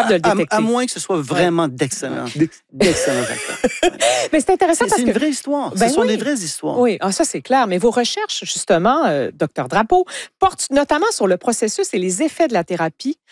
de le détecter. À moins que ce soit vraiment d'excellents acteurs. Mais c'est intéressant parce C'est que... une vraie histoire. Ben Ce sont oui. des vraies histoires. Oui, ça c'est clair. Mais vos recherches, justement, Dr Drapeau, portent notamment sur le processus et les effets de la thérapie